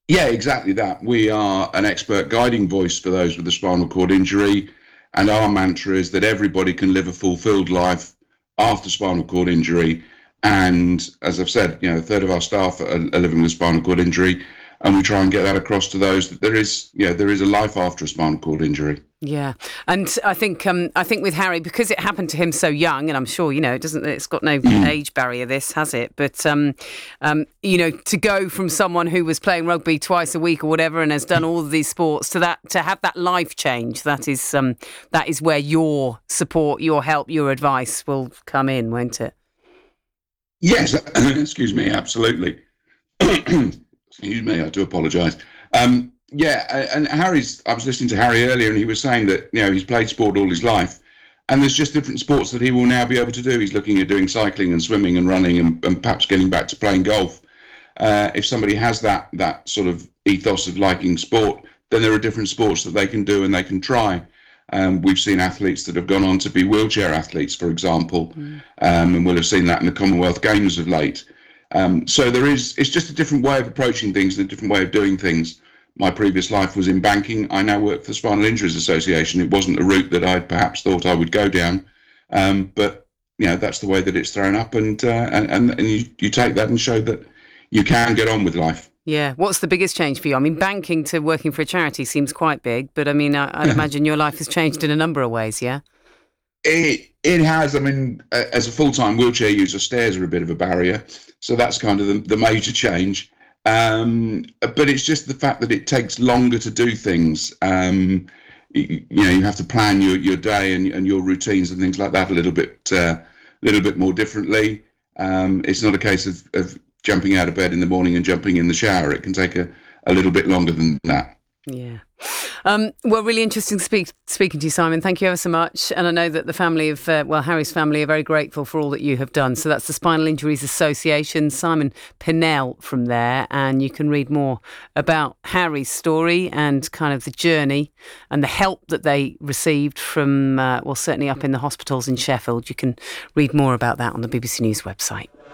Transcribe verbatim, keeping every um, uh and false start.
Yeah, exactly that. We are an expert guiding voice for those with a spinal cord injury, and our mantra is that everybody can live a fulfilled life after spinal cord injury. And as I've said, you know, a third of our staff are, are living with a spinal cord injury, and we try and get that across to those that there is, you know, there is a life after a spinal cord injury. Yeah, and I think um, I think with Harry, because it happened to him so young, and I'm sure you know it doesn't. It's got no Mm. age barrier. This has it, but um, um, you know, to go from someone who was playing rugby twice a week or whatever, and has done all of these sports, to that to have that life change, that is um, that is where your support, your help, your advice will come in, won't it? Yes, excuse me, absolutely. Excuse me, I do apologise. Um, yeah, and Harry's. I was listening to Harry earlier, and he was saying that you know he's played sport all his life, and there's just different sports that he will now be able to do. He's looking at doing cycling and swimming and running, and, and perhaps getting back to playing golf. Uh, if somebody has that that sort of ethos of liking sport, then there are different sports that they can do and they can try. Um, we've seen athletes that have gone on to be wheelchair athletes, for example, Mm. um, and we'll have seen that in the Commonwealth Games of late. Um, so there is, it's just a different way of approaching things and a different way of doing things. My previous life was in banking. I now work for the Spinal Injuries Association. It wasn't a route that I perhaps thought I would go down, um, but you know that's the way that it's thrown up, and uh, and and, and you, you take that and show that you can get on with life. Yeah. What's the biggest change for you? I mean, banking to working for a charity seems quite big, but I mean, I, I'd imagine your life has changed in a number of ways. Yeah. It it has. I mean, as a full time wheelchair user, stairs are a bit of a barrier, so that's kind of the, the major change. Um, but it's just the fact that it takes longer to do things. Um, you, you know, you have to plan your, your day and, and your routines and things like that a little bit, uh, little bit more differently. Um, it's not a case of, of jumping out of bed in the morning and jumping in the shower. It can take a, a little bit longer than that. Yeah. Um, well, really interesting speak, speaking to you, Simon. Thank you ever so much. And I know that the family of, uh, well, Harry's family are very grateful for all that you have done. So that's the Spinal Injuries Association, Simon Pinnell from there. And you can read more about Harry's story and kind of the journey and the help that they received from, uh, well, certainly up in the hospitals in Sheffield. You can read more about that on the B B C News website.